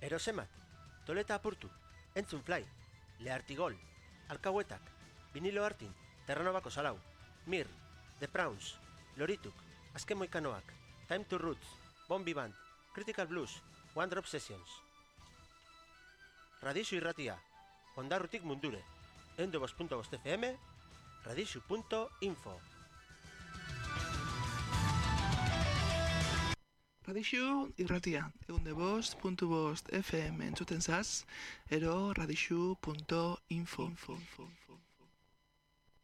Erosemat, Toleta apurtu, Entzun Fly, Lehartigol, Alkauetak, Vinilo Artin, Terranobako Salau, Mir, The Prawns, Lorituk, Azken Moikanoak, Time to Roots, Bombi Band, Critical Blues, One Drop Sessions. Radixu irratia, Ondarrutik mundure, 102.5 FM, radixu.info. Radixu irratia, 102.5 FM entzuten zaz, ero radixu.info.